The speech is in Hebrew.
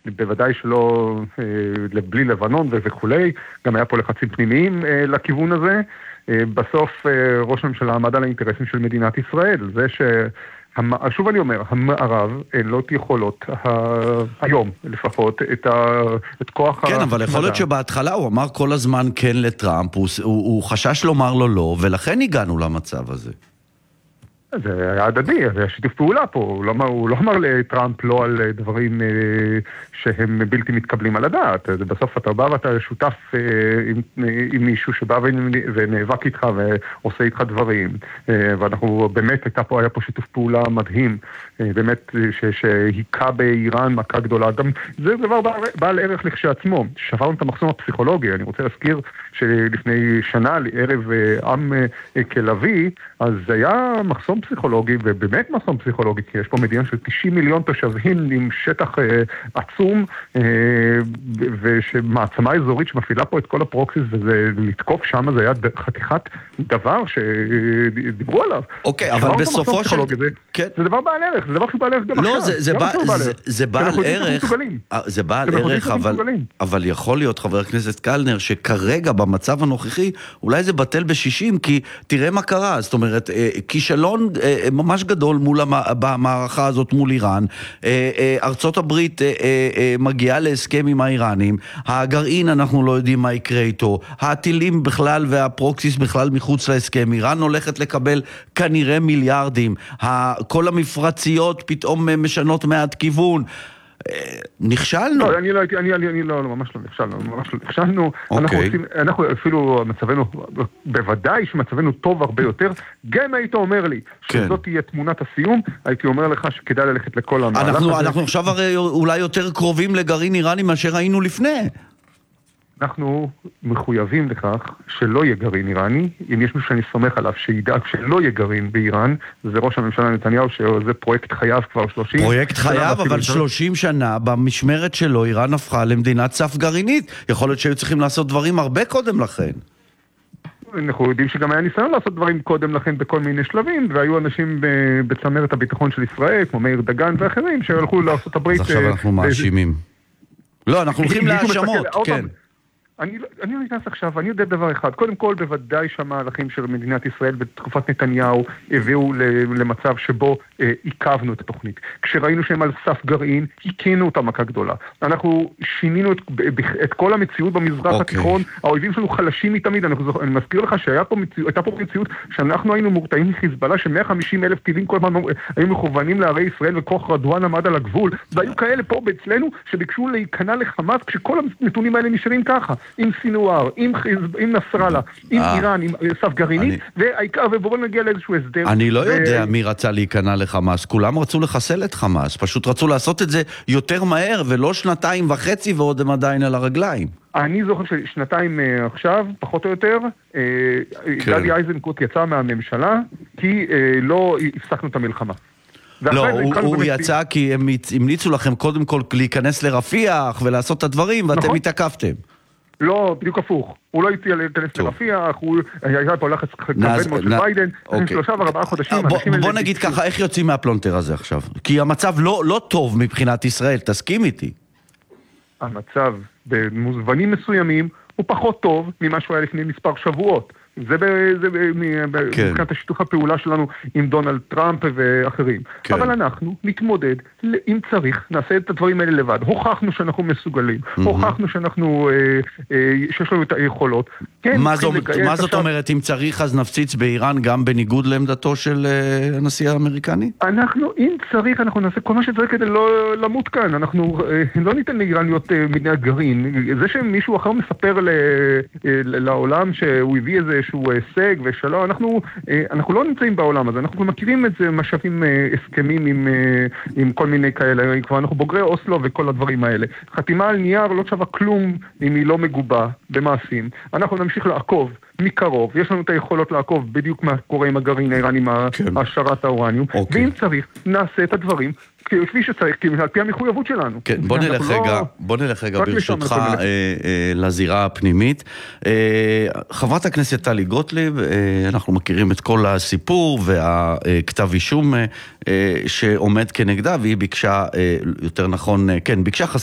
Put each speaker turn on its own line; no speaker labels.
בוודאי שלא בלי לבנון וכולי, גם היה פה לחצים פנימיים לכיוון הזה. בסוף ראש הממשלה עמד על האינטרסים של מדינת ישראל, זה שוב אני אומר, המערב אין לו יכולות היום לפחות את כוח
כן, אבל יכול להיות שבהתחלה הוא אמר כל הזמן כן לטראמפ, הוא חשש לומר לו לא, ולכן הגענו למצב הזה.
זה היה הדדי, זה היה שיתוף פעולה פה, הוא לא אמר לטראמפ לא על דברים שהם בלתי מתקבלים על הדעת, בסוף אתה בא ואתה שותף עם מישהו שבא ונאבק איתך ועושה איתך דברים, ואנחנו באמת היה פה שיתוף פעולה מדהים, באמת שהיכה באיראן מכה גדולה, גם זה דבר בעל ערך לכשעצמו, שברנו את המחסום הפסיכולוגי, אני רוצה להזכיר שלפני שנה, ערב עם כלבי, אז זה היה מחסום פסיכולוגי, ובאמת מחסום פסיכולוגי, כי יש פה מדינה של 90 מיליון תושבים עם שטח עצום, ושמעצמה אזורית שמפעילה פה את כל הפרוקסיס, וזה לתקוף שם, זה היה חתיכת דבר שדיברו עליו.
אוקיי, אבל בסופו של...
זה דבר בעל ערך, זה דבר שבעל ערך גם עכשיו.
לא, זה בעל ערך, זה בעל ערך, אבל יכול להיות, חבר הכנסת קלנר, שכרגע במצב הנוכחי, אולי זה בטל ב-60, כי תראה מה קרה, זאת אומרת, כישלון ממש גדול במערכה הזאת מול איראן, ארצות הברית מגיעה להסכם עם האיראנים, הגרעין אנחנו לא יודעים מה יקרה איתו, הטילים בכלל והפרוקסיס בכלל מחוץ להסכם, איראן הולכת לקבל כנראה מיליארדים, כל המפרציות פתאום משנות מעט כיוון, נכשלנו.
לא, ממש לא נכשלנו. אנחנו אפילו מצבנו, בוודאי שמצבנו טוב הרבה יותר, גם היית אומר לי שזאת תהיה תמונת הסיום, הייתי אומר לך שכדאי ללכת לכל המהלך הזה.
אנחנו עכשיו הרי אולי יותר קרובים לגרעין איראני מאשר היינו לפני.
אנחנו מחויבים לכך שלא יהיה גרעין איראני, אם יש מישהו שאני סומך עליו שידאג שלא יהיה גרעין באיראן, זה ראש הממשלה נתניהו, שזה פרויקט חייו כבר 30.
פרויקט חייו, אבל 30 שנה במשמרת שלו איראן הפכה למדינת סף גרעינית, יכול להיות שהיו צריכים לעשות דברים הרבה קודם לכן.
אנחנו יודעים שגם היה ניסיון לעשות דברים קודם לכן בכל מיני שלבים, והיו אנשים בצמרת הביטחון של ישראל, כמו מאיר דגן ואחרים, שהלכו לארצות הברית.
אז עכשיו אנחנו מאשימים. לא, אנחנו הולכים להאשמות, כן.
אני לא נכנס עכשיו, אני יודע דבר אחד, קודם כל בוודאי שהמהלכים של מדינת ישראל בתקופת נתניהו הביאו למצב שבו עיכבנו את התוכנית. כשראינו שהם על סף גרעין, הכינו אותה מכה גדולה. אנחנו שינינו את כל המציאות במזרח התיכון, האויבים שלנו חלשים מתמיד, אני מזכיר לך שהייתה פה מציאות שאנחנו היינו מורתעים מחיזבאללה, ש150,000 טילים כל פעם היו מכוונים לערי ישראל וכוח רדואן עמד על הגבול, והיו כאלה פה אצלנו שביקשו להיכנע לחמאס כשכל הנתונים האלה נשארים ככה. עם סינואר, עם נסראללה, עם איראן, עם סף גרעינית, ובואו נגיע לאיזשהו הסדר.
אני לא יודע מי רצה להיכנע לחמאס, כולם רצו לחסל את חמאס, פשוט רצו לעשות את זה יותר מהר, ולא 2.5 ועוד הם עדיין על הרגליים.
אני זוכר ששנתיים עכשיו, פחות או יותר, גדי איזנקוט יצא מהממשלה, כי לא הפסקנו את המלחמה.
לא, הוא יצא כי הם המליצו לכם קודם כל להיכנס לרפיח ולעשות את הדברים, ואתם התעכבתם.
לא, בדיוק הפוך. הוא לא הציע להיכנס לרפיח, הוא היה פה לחץ כבד מאוד של ביידן, 3 ו4 חודשים.
בוא נגיד ככה, איך יוצאים מהפלונטר הזה עכשיו? כי המצב לא טוב מבחינת ישראל, תסכים איתי.
המצב במובנים מסוימים הוא פחות טוב ממה שהוא היה לפני מספר שבועות. זה מבחינת השיתוף הפעולה שלנו עם דונלד טראמפ ואחרים. אבל אנחנו נתמודד, אם צריך, נעשה את הדברים האלה לבד. הוכחנו שאנחנו מסוגלים, הוכחנו שאנחנו, שיש לנו את היכולות.
מה זאת אומרת, אם צריך אז נפציץ באיראן גם בניגוד לעמדתו של הנשיא האמריקני?
אם צריך, אנחנו נעשה כל מה שצריך כדי לא למות כאן. אנחנו לא ניתן לאיראן להיות מדינת גרעין. זה שמישהו אחר מספר לעולם שהוא הביא איזשהו הישג ושלום, אנחנו לא נמצאים בעולם הזה, אנחנו מכירים את זה, משאבים הסכמים עם כל מיני כאלה, כבר אנחנו בוגרי אוסלו וכל הדברים האלה. חתימה על נייר לא שווה כלום אם היא לא מגובה במעשים. אנחנו נמשיך לעקוב מקרוב, יש לנו את היכולות לעקוב בדיוק מה קורה עם הגרעין האיראני, עם השערת האורניום, ואם צריך, נעשה את הדברים כפי שצריך, על פי המחויבות שלנו.
כן, בוא נלך רגע ברשותך לזירה הפנימית. חברת הכנסת טלי גוטליב, אנחנו מכירים את כל הסיפור והכתב אישום שעומד כנגדה, והיא ביקשה, יותר נכון, כן, ביקשה